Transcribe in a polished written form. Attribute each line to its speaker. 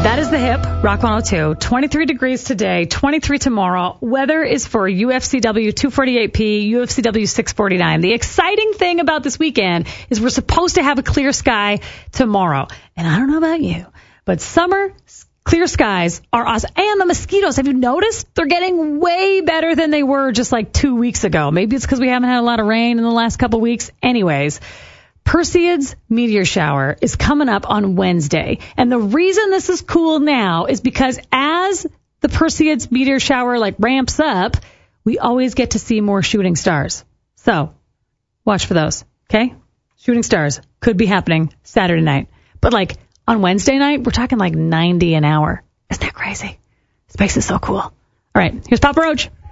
Speaker 1: That is The Hip, Rock 102. 23 degrees today, 23 tomorrow. Weather is for UFCW 248P, UFCW 649. The exciting thing about this weekend is we're supposed to have a clear sky tomorrow. And I don't know about you, but summer clear skies are awesome. And the mosquitoes, have you noticed? They're getting way better than they were just like 2 weeks ago. Maybe it's because we haven't had a lot of rain in the last couple weeks. Anyways, Perseids meteor shower is coming up on Wednesday. And the reason this is cool now is because as the Perseids meteor shower ramps up, we always get to see more shooting stars. So watch for those, okay? Shooting stars could be happening Saturday night. But on Wednesday night, we're talking 90 an hour. Isn't that crazy? Space is so cool. All right, here's Papa Roach.